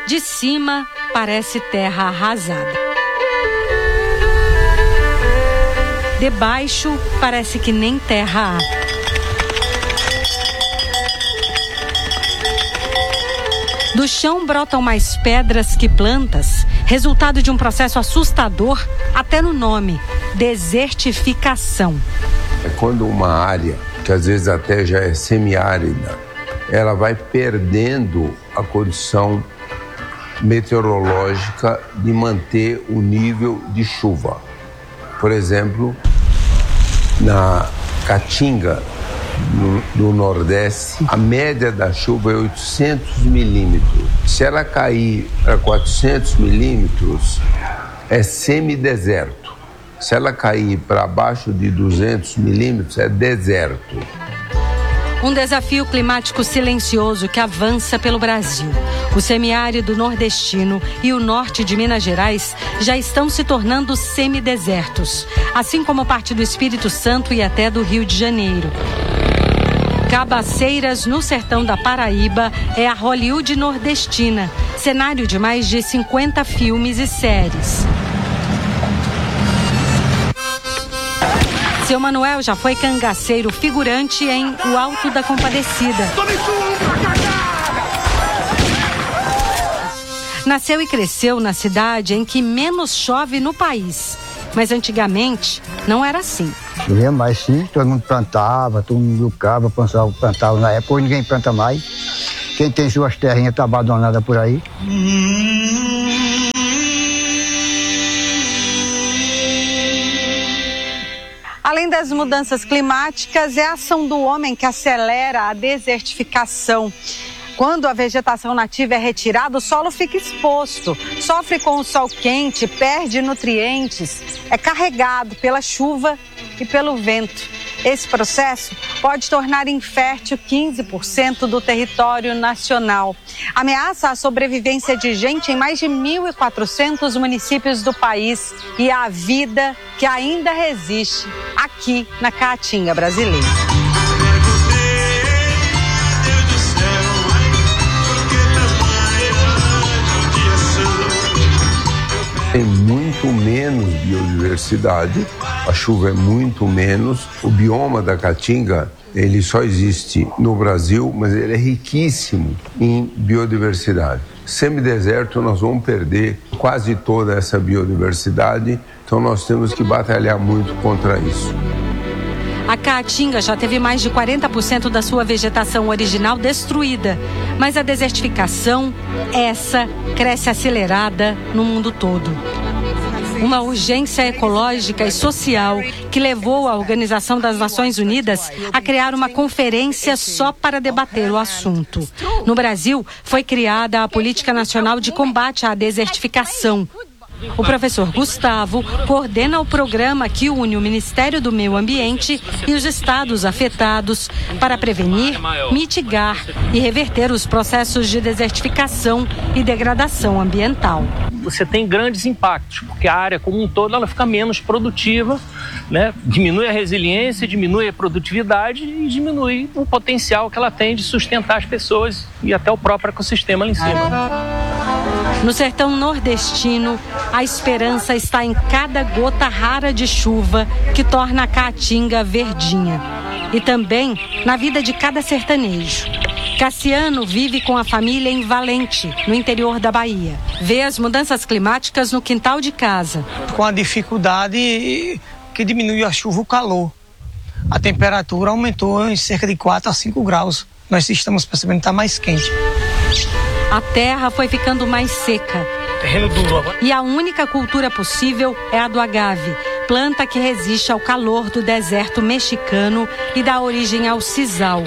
De cima, parece terra arrasada. Debaixo, parece que nem terra há. Do chão brotam mais pedras que plantas, resultado de um processo assustador até no nome: desertificação. É quando uma área, que às vezes até já é semiárida, ela vai perdendo a condição meteorológica de manter o nível de chuva. Por exemplo, na Caatinga, no Nordeste, a média da chuva é 800 milímetros. Se ela cair para 400 milímetros, é semideserto. Se ela cair para abaixo de 200 milímetros, é deserto. Um desafio climático silencioso que avança pelo Brasil. O semiárido nordestino e o norte de Minas Gerais já estão se tornando semidesertos, assim como parte do Espírito Santo e até do Rio de Janeiro. Cabaceiras, no sertão da Paraíba, é a Hollywood nordestina, cenário de mais de 50 filmes e séries. Seu Manuel já foi cangaceiro figurante em O Alto da Compadecida. Nasceu e cresceu na cidade em que menos chove no país. Mas antigamente não era assim. Mas sim, todo mundo plantava, todo mundo lucrava, plantava na época. Hoje ninguém planta mais. Quem tem suas terrinhas está abandonada por aí. Além das mudanças climáticas, é a ação do homem que acelera a desertificação. Quando a vegetação nativa é retirada, o solo fica exposto, sofre com o sol quente, perde nutrientes, é carregado pela chuva e pelo vento. Esse processo pode tornar infértil 15% do território nacional. Ameaça a sobrevivência de gente em mais de 1.400 municípios do país e a vida que ainda resiste aqui na Caatinga brasileira. Tem muito menos biodiversidade, a chuva é muito menos. O bioma da Caatinga, ele só existe no Brasil, mas ele é riquíssimo em biodiversidade. Semideserto, nós vamos perder quase toda essa biodiversidade, então nós temos que batalhar muito contra isso. A Caatinga já teve mais de 40% da sua vegetação original destruída, mas a desertificação, essa, cresce acelerada no mundo todo. Uma urgência ecológica e social que levou a Organização das Nações Unidas a criar uma conferência só para debater o assunto. No Brasil, foi criada a Política Nacional de Combate à Desertificação. O professor Gustavo coordena o programa que une o Ministério do Meio Ambiente e os estados afetados para prevenir, mitigar e reverter os processos de desertificação e degradação ambiental. Você tem grandes impactos, porque a área como um todo ela fica menos produtiva, né? Diminui a resiliência, diminui a produtividade e diminui o potencial que ela tem de sustentar as pessoas e até o próprio ecossistema ali em cima. No sertão nordestino, a esperança está em cada gota rara de chuva que torna a Caatinga verdinha. E também na vida de cada sertanejo. Cassiano vive com a família em Valente, no interior da Bahia. Vê as mudanças climáticas no quintal de casa. Com a dificuldade que diminuiu a chuva, o calor. A temperatura aumentou em cerca de 4 a 5 graus. Nós estamos percebendo que está mais quente. A terra foi ficando mais seca. Terreno duro agora. E a única cultura possível é a do agave, planta que resiste ao calor do deserto mexicano e dá origem ao sisal.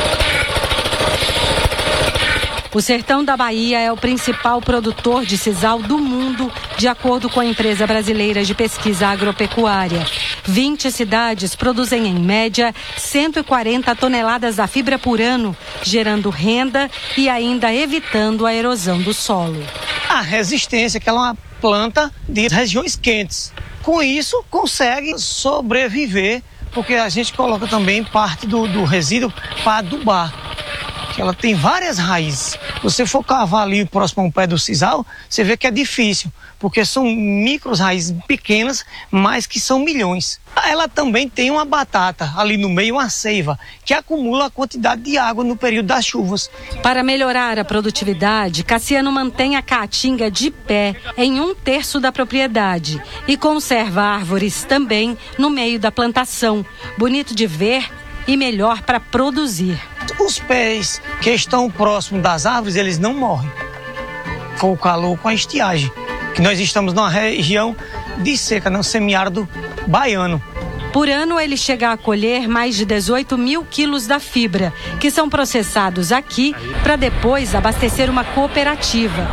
O sertão da Bahia é o principal produtor de sisal do mundo, de acordo com a empresa brasileira de pesquisa agropecuária. 20 cidades produzem, em média, 140 toneladas da fibra por ano, gerando renda e ainda evitando a erosão do solo. A resistência, que ela é uma planta de regiões quentes. Com isso, consegue sobreviver, porque a gente coloca também parte do resíduo para adubar. que ela tem várias raízes. Se você for cavar ali próximo ao pé do sisal, você vê que é difícil, porque são micros raízes pequenas, mas que são milhões. Ela também tem uma batata ali no meio, uma seiva, que acumula a quantidade de água no período das chuvas. Para melhorar a produtividade, Cassiano mantém a caatinga de pé em 1/3 da propriedade e conserva árvores também no meio da plantação. Bonito de ver e melhor para produzir. Os pés que estão próximos das árvores, eles não morrem com o calor, com a estiagem. Que nós estamos numa região de seca, no semiárido baiano. Por ano, ele chega a colher mais de 18 mil quilos da fibra, que são processados aqui para depois abastecer uma cooperativa.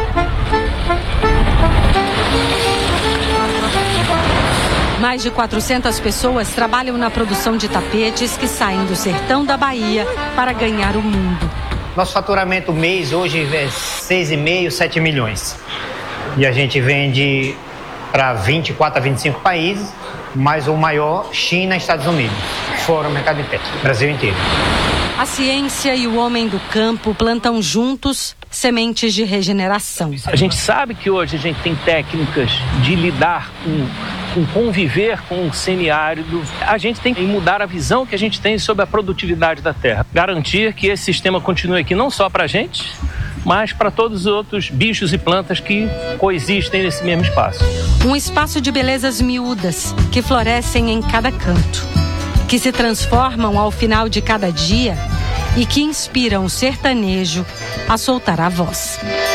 Mais de 400 pessoas trabalham na produção de tapetes que saem do sertão da Bahia para ganhar o mundo. Nosso faturamento mês hoje é 6,5, 7 milhões. E a gente vende para 24 a 25 países, mas o maior, China e Estados Unidos. Fora o mercado interno, Brasil inteiro. A ciência e o homem do campo plantam juntos sementes de regeneração. A gente sabe que hoje a gente tem técnicas de lidar com conviver com o semiárido. A gente tem que mudar a visão que a gente tem sobre a produtividade da terra. Garantir que esse sistema continue aqui não só para a gente, mas para todos os outros bichos e plantas que coexistem nesse mesmo espaço. Um espaço de belezas miúdas que florescem em cada canto, que se transformam ao final de cada dia e que inspiram o sertanejo a soltar a voz.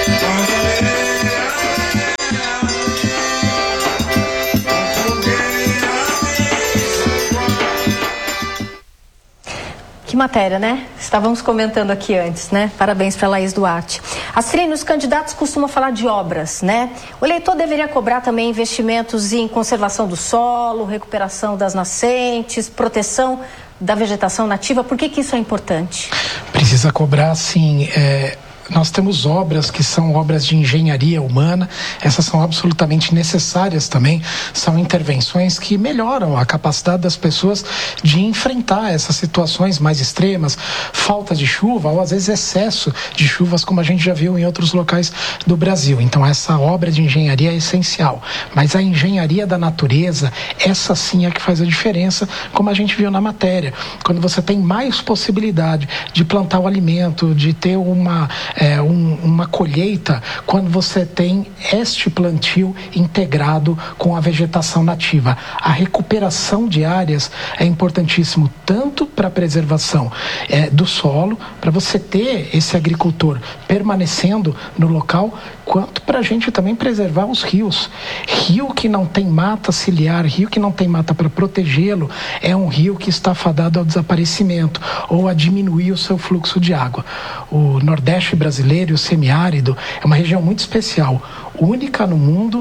Que matéria, né? Estávamos comentando aqui antes, né? Parabéns para Laís Duarte. Astrine, os candidatos costumam falar de obras, né? O eleitor deveria cobrar também investimentos em conservação do solo, recuperação das nascentes, proteção da vegetação nativa. Por que isso é importante? Precisa cobrar, sim. Nós temos obras que são obras de engenharia humana, essas são absolutamente necessárias também, são intervenções que melhoram a capacidade das pessoas de enfrentar essas situações mais extremas, falta de chuva ou às vezes excesso de chuvas, como a gente já viu em outros locais do Brasil. Então essa obra de engenharia é essencial, mas a engenharia da natureza, essa sim é que faz a diferença, como a gente viu na matéria, quando você tem mais possibilidade de plantar o alimento, de ter uma colheita, quando você tem este plantio integrado com a vegetação nativa. A recuperação de áreas é importantíssimo, tanto para a preservação do solo, para você ter esse agricultor permanecendo no local, quanto para a gente também preservar os rios. Rio que não tem mata ciliar, rio que não tem mata para protegê-lo, é um rio que está fadado ao desaparecimento ou a diminuir o seu fluxo de água. O Nordeste brasileiro, o semiárido, é uma região muito especial, única no mundo,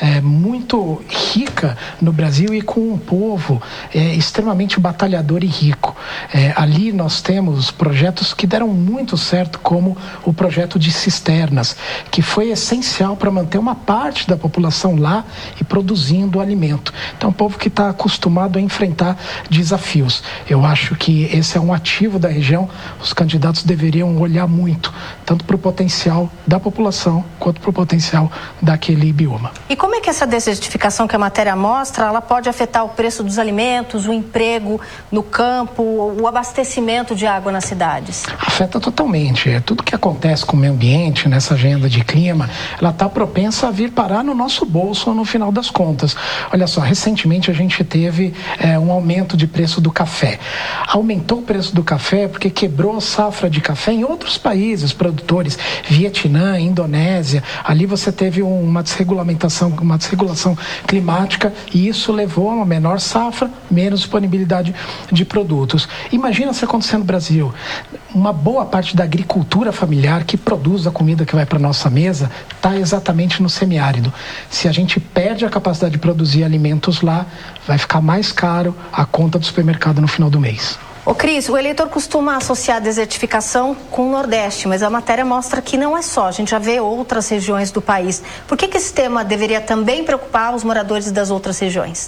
muito rica no Brasil e com um povo extremamente batalhador e rico. Ali nós temos projetos que deram muito certo, como o projeto de cisternas, que foi essencial para manter uma parte da população lá e produzindo alimento. Então, um povo que está acostumado a enfrentar desafios. Eu acho que esse é um ativo da região, os candidatos deveriam olhar muito, tanto para o potencial da população, quanto para o potencial daquele bioma. E como é que essa desertificação que a matéria mostra, ela pode afetar o preço dos alimentos, o emprego no campo, o abastecimento de água nas cidades? Afeta totalmente. Tudo que acontece com o meio ambiente, nessa agenda de clima, ela está propensa a vir parar no nosso bolso no final das contas. Olha só, recentemente a gente teve um aumento de preço do café. Aumentou o preço do café porque quebrou a safra de café em outros países produtores, Vietnã, Indonésia. Ali você teve uma desregulação climática e isso levou a uma menor safra, menos disponibilidade de produtos. Imagina se acontecer no Brasil. Uma boa parte da agricultura familiar que produz a comida que vai para a nossa mesa está exatamente no semiárido. Se a gente perde a capacidade de produzir alimentos lá, vai ficar mais caro a conta do supermercado no final do mês. Ô Cris, o eleitor costuma associar a desertificação com o Nordeste, mas a matéria mostra que não é só, a gente já vê outras regiões do país. Por que esse tema deveria também preocupar os moradores das outras regiões?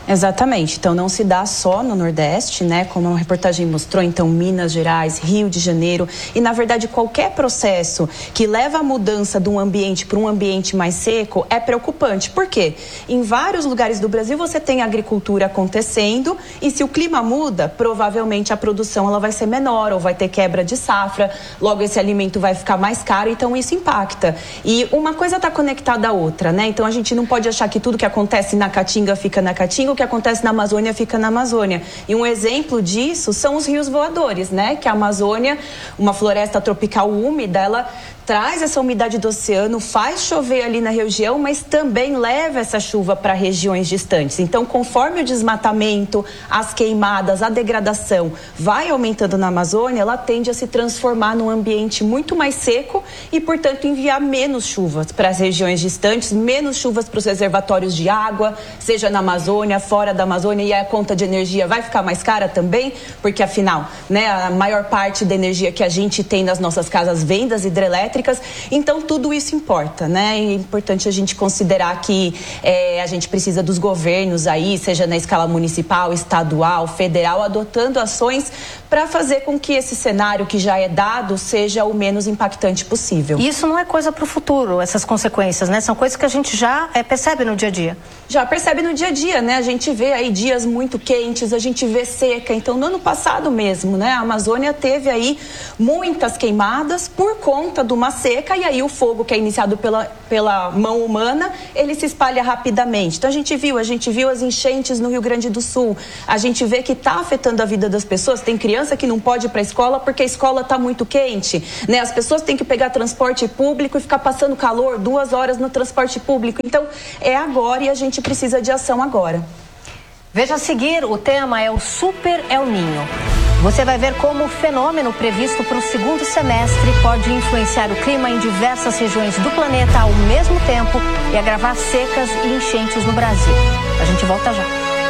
Exatamente, então não se dá só no Nordeste, né, como a reportagem mostrou, então Minas Gerais, Rio de Janeiro, e na verdade qualquer processo que leva a mudança de um ambiente para um ambiente mais seco é preocupante. Por quê? Em vários lugares do Brasil você tem agricultura acontecendo e se o clima muda, provavelmente a produção ela vai ser menor ou vai ter quebra de safra, logo esse alimento vai ficar mais caro, então isso impacta. E uma coisa está conectada à outra, né? Então a gente não pode achar que tudo que acontece na Caatinga fica na Caatinga, o que acontece na Amazônia fica na Amazônia. E um exemplo disso são os rios voadores, né? Que a Amazônia, uma floresta tropical úmida, ela traz essa umidade do oceano, faz chover ali na região, mas também leva essa chuva para regiões distantes. Então, conforme o desmatamento, as queimadas, a degradação vai aumentando na Amazônia, ela tende a se transformar num ambiente muito mais seco e, portanto, enviar menos chuvas para as regiões distantes, menos chuvas para os reservatórios de água, seja na Amazônia, fora da Amazônia, e a conta de energia vai ficar mais cara também, porque, afinal, né, a maior parte da energia que a gente tem nas nossas casas vem das hidrelétricas. Então tudo isso importa, né? É importante a gente considerar que a gente precisa dos governos aí, seja na escala municipal, estadual, federal, adotando ações para fazer com que esse cenário que já é dado seja o menos impactante possível. Isso não é coisa para o futuro, essas consequências, né? São coisas que a gente já percebe no dia a dia. Já percebe no dia a dia, né? A gente vê aí dias muito quentes, a gente vê seca. Então, no ano passado mesmo, né? A Amazônia teve aí muitas queimadas por conta de uma seca e aí o fogo que é iniciado pela mão humana, ele se espalha rapidamente. Então, a gente viu as enchentes no Rio Grande do Sul. A gente vê que está afetando a vida das pessoas. Tem criança que não pode ir para a escola porque a escola está muito quente, né? As pessoas têm que pegar transporte público e ficar passando calor 2 horas no transporte público. Então, é agora e a gente precisa de ação agora. Veja a seguir, o tema é o Super El Niño. Você vai ver como o fenômeno previsto para o segundo semestre pode influenciar o clima em diversas regiões do planeta ao mesmo tempo e agravar secas e enchentes no Brasil. A gente volta já.